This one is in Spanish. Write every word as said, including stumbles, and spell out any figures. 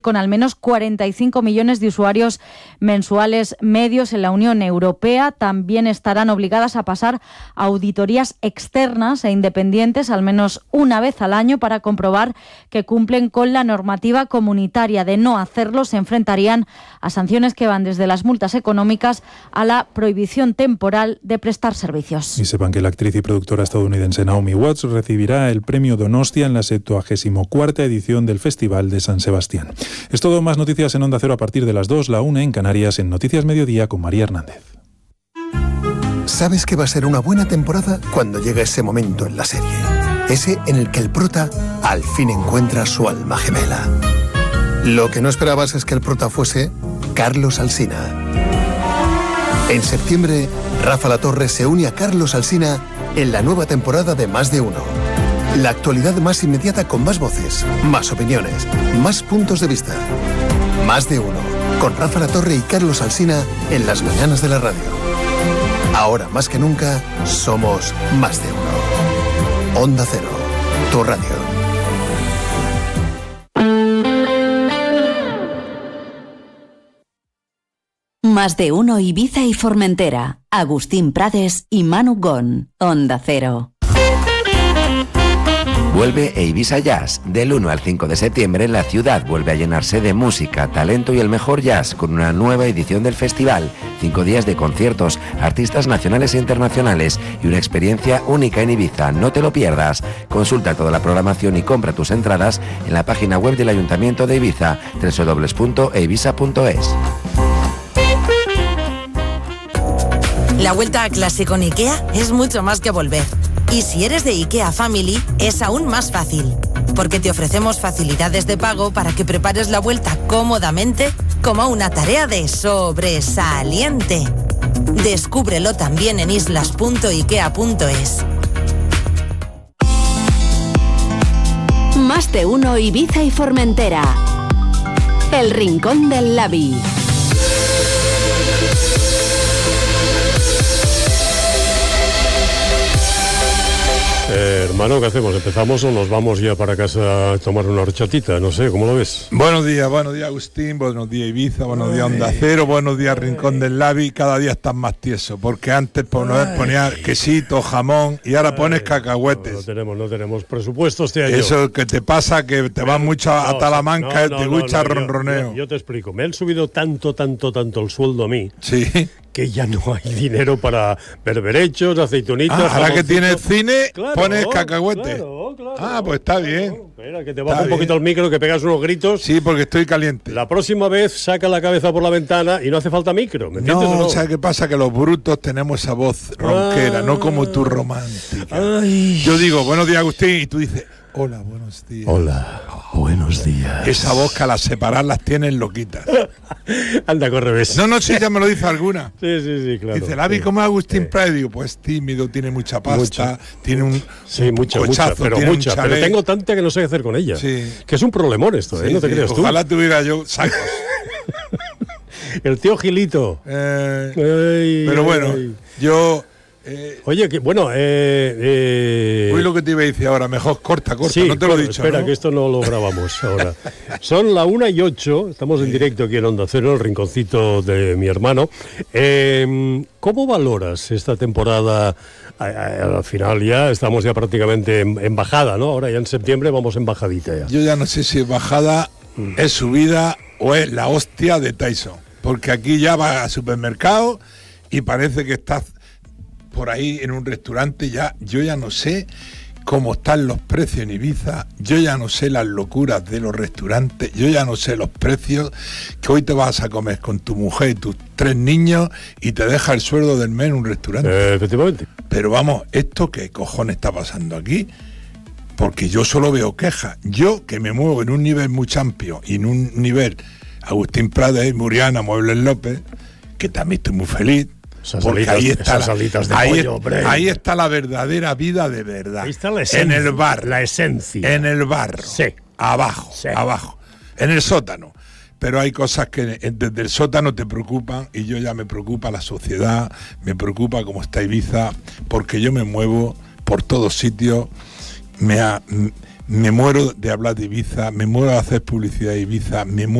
con al menos cuarenta y cinco millones de usuarios mensuales medios en la Unión Europea. También estarán obligadas a pasar a auditorías externas e independientes al menos una vez al año para comprobar que cumplen con la normativa comunitaria. De no hacerlo, se enfrentarían a sanciones que van desde las multas económicas a la prohibición temporal de prestar servicios. Y sepan que la actriz y productora estadounidense Naomi Watts recibirá el premio Donostia en la septuagésima cuarta edición del Festival de San Sebastián. Es todo, más noticias en Onda Cero a partir de las dos, la una en Canarias, en Noticias Mediodía con María Hernández. Sabes que va a ser una buena temporada cuando llega ese momento en la serie. Ese en el que el prota al fin encuentra su alma gemela. Lo que no esperabas es que el prota fuese Carlos Alsina. En septiembre, Rafa Latorre se une a Carlos Alsina en la nueva temporada de Más de Uno. La actualidad más inmediata con más voces, más opiniones, más puntos de vista. Más de Uno, con Rafa Latorre y Carlos Alsina en las mañanas de la radio. Ahora más que nunca, somos Más de Uno. Onda Cero, tu radio. Más de Uno Ibiza y Formentera. Agustín Prades y Manu Gon. Onda Cero. Vuelve e Ibiza Jazz. Del uno al cinco de septiembre la ciudad vuelve a llenarse de música, talento y el mejor jazz con una nueva edición del festival. Cinco días de conciertos, artistas nacionales e internacionales y una experiencia única en Ibiza. No te lo pierdas. Consulta toda la programación y compra tus entradas en la página web del Ayuntamiento de Ibiza, doble u doble u doble u punto ibiza punto es. La vuelta a clase con IKEA es mucho más que volver. Y si eres de IKEA Family, es aún más fácil, porque te ofrecemos facilidades de pago para que prepares la vuelta cómodamente como una tarea de sobresaliente. Descúbrelo también en islas punto ikea punto es. Más de Uno Ibiza y Formentera. El Rincón del Labi. Eh, hermano, ¿qué hacemos? ¿Empezamos o nos vamos ya para casa a tomar una horchatita? No sé, ¿cómo lo ves? Buenos días, buenos días Agustín, buenos días Ibiza, buenos días Onda Cero, buenos días Rincón del Labi. Cada día estás más tieso, porque antes ponías quesito, jamón y ahora pones cacahuetes. No, no tenemos, no tenemos presupuesto este año. Eso que te pasa, que te vas mucho a no, Talamanca, no, no, te no, gusta no, ronroneo. Yo, yo, yo te explico, me han subido tanto, tanto, tanto el sueldo a mí. Sí. Que ya no hay dinero para berberechos, aceitunitas. Ah, ahora que tienes cine, claro, pones cacahuete. Claro, claro, ah, pues está bien. Claro, espera, que te baja un poquito el micro, que pegas unos gritos. Sí, porque estoy caliente. La próxima vez saca la cabeza por la ventana y no hace falta micro, ¿me entiendes? No, o no? ¿sabes qué pasa? Que los brutos tenemos esa voz ronquera, ah, no como tú romántica. Ay. Yo digo, buenos días Agustín, y tú dices, hola, buenos días. Hola, buenos días. Esa voz que al separar las tienes loquitas. Anda, corre, ves. No, no, sí, ya me lo dice alguna. Sí, sí, sí, claro. Dice, Labi, sí. ¿cómo es Agustín sí. Prades? Digo, pues tímido, tiene mucha pasta, mucha. tiene un Sí, mucha, cochazo, mucha, pero tiene mucha. Pero tengo tanta que no sé qué hacer con ella. Sí. Que es un problemón esto, ¿eh? Sí, no te sí. creas tú. Ojalá tuviera yo sacos. El tío Gilito. Eh, ay, pero bueno, ay. yo... Eh, Oye, que bueno, eh, eh, Uy, lo que te iba a decir ahora, mejor corta, corta, sí, no te lo he corta, dicho, espera, ¿no? que esto no lo grabamos ahora. Son la una y ocho, estamos en directo aquí en Onda Cero, el rinconcito de mi hermano. Eh, ¿Cómo valoras esta temporada? Al final ya estamos ya prácticamente en, en bajada, ¿no? Ahora ya en septiembre vamos en bajadita ya. Yo ya no sé si es bajada, mm. es subida o es la hostia de Tyson. Porque aquí ya vas al supermercado y parece que estás por ahí en un restaurante, ya yo ya no sé cómo están los precios en Ibiza, yo ya no sé las locuras de los restaurantes, yo ya no sé los precios, que hoy te vas a comer con tu mujer y tus tres niños y te deja el sueldo del mes en un restaurante. Eh, efectivamente. Pero vamos, ¿esto qué cojones está pasando aquí? Porque yo solo veo quejas. Yo, que me muevo en un nivel muy amplio y en un nivel Agustín Prades, Muriana, Muebles López, que también estoy muy feliz. Esas porque alitas, ahí está, esas alitas de ahí, pollo, hombre. Ahí está la verdadera vida de verdad. Ahí está la esencia. En el bar. La esencia. En el barro. Sí. Abajo, sí. abajo. En el sótano. Pero hay cosas que desde el sótano te preocupan y yo ya me preocupa la sociedad, me preocupa cómo está Ibiza, porque yo me muevo por todos sitios, me, ha, me muero de hablar de Ibiza, me muero de hacer publicidad de Ibiza, me muero